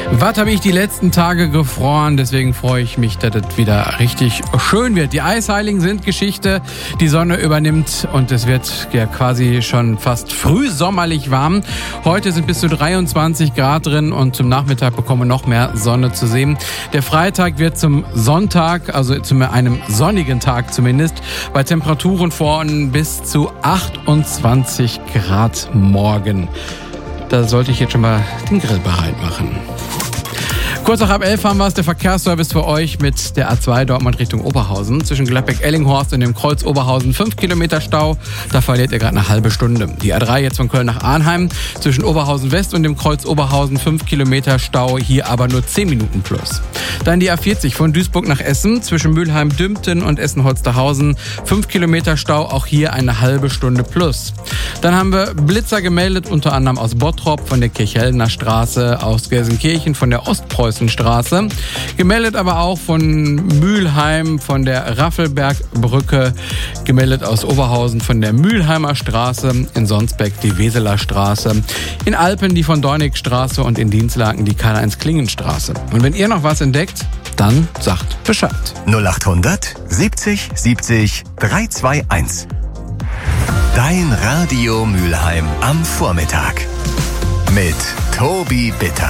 Was habe ich die letzten Tage gefroren? Deswegen freue ich mich, dass es wieder richtig schön wird. Die Eisheiligen sind Geschichte. Die Sonne übernimmt und es wird ja quasi schon fast frühsommerlich warm. Heute sind bis zu 23 Grad drin und zum Nachmittag bekommen wir noch mehr Sonne zu sehen. Der Freitag wird zum Sonntag, also zu einem sonnigen Tag zumindest, bei Temperaturen von bis zu 28 Grad morgen. Da sollte ich jetzt schon mal den Grill bereit machen. Kurz nach 11 haben wir es, der Verkehrsservice für euch mit der A2 Dortmund Richtung Oberhausen. Zwischen Gladbeck-Ellinghorst und dem Kreuz Oberhausen 5 Kilometer Stau. Da verliert ihr gerade eine halbe Stunde. Die A3 jetzt von Köln nach Arnheim. Zwischen Oberhausen West und dem Kreuz Oberhausen 5 Kilometer Stau. Hier aber nur 10 Minuten plus. Dann die A40 von Duisburg nach Essen. Zwischen Mülheim-Dümpten und Essen-Holsterhausen 5 Kilometer Stau. Auch hier eine halbe Stunde plus. Dann haben wir Blitzer gemeldet, unter anderem aus Bottrop von der Kirchhellner Straße, aus Gelsenkirchen von der Ostpreußenstraße. Gemeldet aber auch von Mülheim, von der Raffelbergbrücke. Gemeldet aus Oberhausen von der Mülheimer Straße. In Sonsbeck die Weseler Straße. In Alpen die von Dornigstraße und in Dinslaken die Karl-Heinz-Klingen-Straße. Und wenn ihr noch was entdeckt, dann sagt Bescheid. 0800 70 70 321. Dein Radio Mülheim am Vormittag. Mit Tobi Bitter.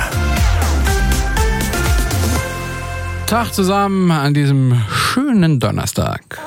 Tag zusammen an diesem schönen Donnerstag.